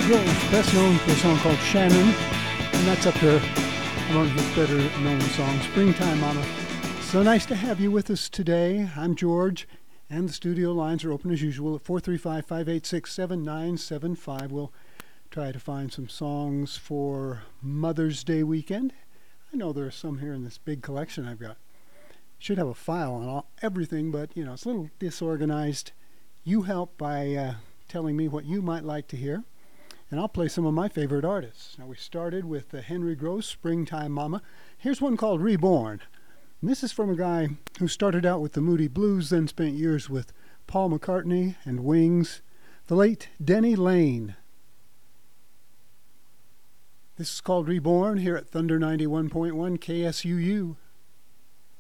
Joel's best known for a song called Shannon, and that's up there among his better known songs, Springtime Mama. So nice to have you with us today. I'm George, and the studio lines are open as usual at 435-586-7975. We'll try to find some songs for Mother's Day weekend. I know there are some here in this big collection I've got. Should have a file on everything, but it's a little disorganized. You help by telling me what you might like to hear, and I'll play some of my favorite artists. Now, we started with Henry Gross, Springtime Mama. Here's one called Reborn. And this is from a guy who started out with the Moody Blues, then spent years with Paul McCartney and Wings, the late Denny Laine. This is called Reborn here at Thunder 91.1 KSUU.